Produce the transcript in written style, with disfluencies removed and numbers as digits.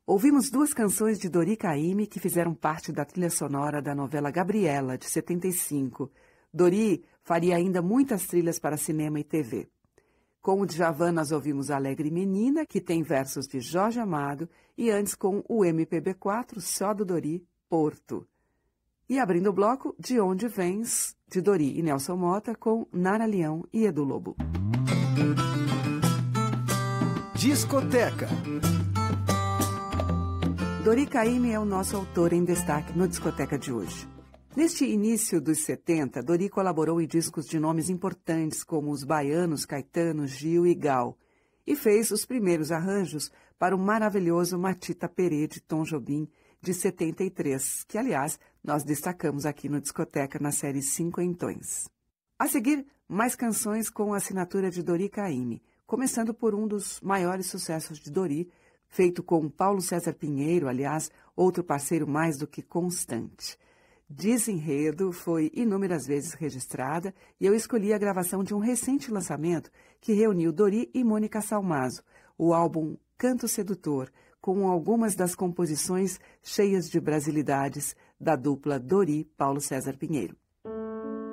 Ouvimos duas canções de Dori Caymmi que fizeram parte da trilha sonora da novela Gabriela, de 75. Dori faria ainda muitas trilhas para cinema e TV. Com o Djavan nós ouvimos Alegre Menina, que tem versos de Jorge Amado, e antes com o MPB4, só do Dori, Porto. E abrindo o bloco, De Onde Vens, de Dori e Nelson Motta, com Nara Leão e Edu Lobo. Discoteca. Dori Caymmi é o nosso autor em destaque no Discoteca de hoje. Neste início dos 70, Dori colaborou em discos de nomes importantes como os baianos Caetano, Gil e Gal, e fez os primeiros arranjos para o maravilhoso Matita Perê de Tom Jobim, de 73, que, aliás, nós destacamos aqui no Discoteca na série 5 em Tons. A seguir, mais canções com a assinatura de Dori Caymmi, começando por um dos maiores sucessos de Dori, feito com Paulo César Pinheiro, aliás, outro parceiro mais do que constante. Desenredo foi inúmeras vezes registrada e eu escolhi a gravação de um recente lançamento que reuniu Dori e Mônica Salmazo, o álbum Canto Sedutor, com algumas das composições cheias de brasilidades da dupla Dori-Paulo César Pinheiro.